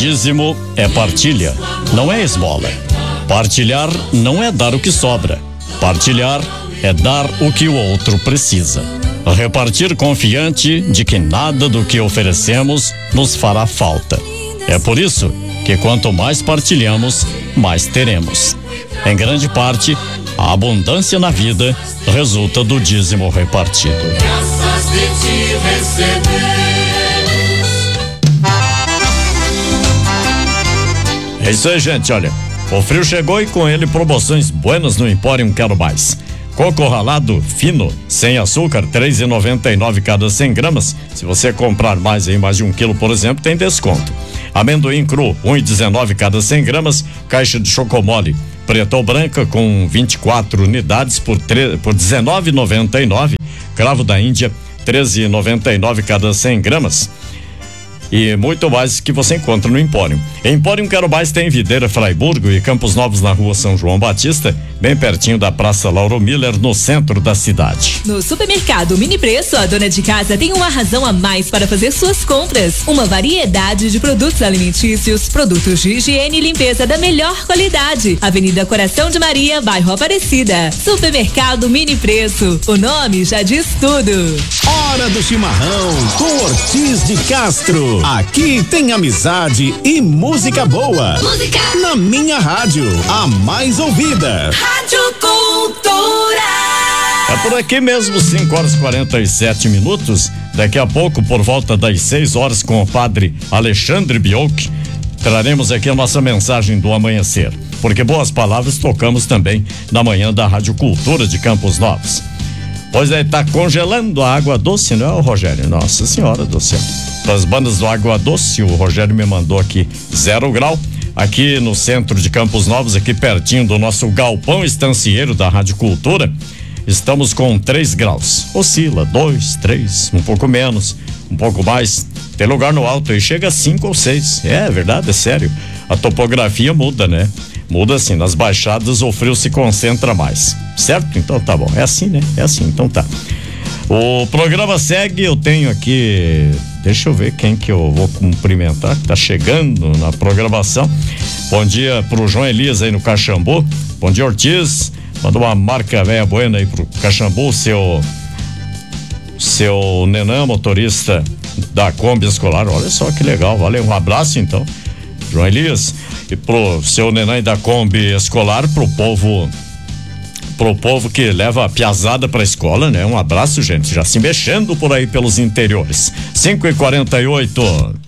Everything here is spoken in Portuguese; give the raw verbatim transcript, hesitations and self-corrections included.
Dízimo é partilha, não é esmola. Partilhar não é dar o que sobra. Partilhar é dar o que o outro precisa. Repartir confiante de que nada do que oferecemos nos fará falta. É por isso que quanto mais partilhamos, mais teremos. Em grande parte, a abundância na vida resulta do dízimo repartido. Graças de ti recebemos. É isso aí, gente, olha. O frio chegou e com ele promoções buenas no Empório Quero Mais. Coco ralado fino, sem açúcar, três reais e noventa e nove centavos cada cem gramas. Se você comprar mais aí, mais de um quilo, por exemplo, tem desconto. Amendoim cru, um real e dezenove centavos cada cem gramas. Caixa de chocomole preta ou branca com vinte e quatro unidades por, por dezenove reais e noventa e nove centavos. Cravo da Índia, treze reais e noventa e nove centavos cada cem gramas. E muito mais que você encontra no Empório. Empório Quero Mais tem Videira, Fraiburgo e Campos Novos na rua São João Batista, bem pertinho da Praça Lauro Miller, no centro da cidade. No supermercado Mini Preço, a dona de casa tem uma razão a mais para fazer suas compras. Uma variedade de produtos alimentícios, produtos de higiene e limpeza da melhor qualidade. Avenida Coração de Maria, bairro Aparecida. Supermercado Mini Preço, o nome já diz tudo. Hora do chimarrão com Ortiz de Castro. Aqui tem amizade e música boa. Música na minha rádio, a mais ouvida. Rádio Cultura. É por aqui mesmo, cinco horas e quarenta e sete minutos. Daqui a pouco, por volta das seis horas, com o padre Alexandre Biolk, traremos aqui a nossa mensagem do amanhecer. Porque boas palavras tocamos também na manhã da Rádio Cultura de Campos Novos. Pois é, tá congelando a água doce, não é, o Rogério? Nossa Senhora do céu. As bandas do Água Doce, o Rogério me mandou aqui zero grau, aqui no centro de Campos Novos, aqui pertinho do nosso galpão estancieiro da Rádio Cultura, estamos com três graus, oscila dois, três, um pouco menos, um pouco mais, tem lugar no alto e chega a cinco ou seis, é verdade, é sério, a topografia muda, né? Muda assim, nas baixadas o frio se concentra mais, certo? Então tá bom, é assim, né? É assim, então tá. O programa segue, eu tenho aqui, deixa eu ver quem que eu vou cumprimentar, que tá chegando na programação. Bom dia pro João Elias aí no Caxambu, bom dia Ortiz, manda uma marca velha buena aí pro Caxambu, seu seu Nenã, motorista da Kombi Escolar, olha só que legal, valeu, um abraço então, João Elias, e pro seu Nenã da Kombi Escolar, pro povo pro povo que leva a piazada pra escola, né? Um abraço, gente, já se mexendo por aí pelos interiores. cinco e quarenta e oito.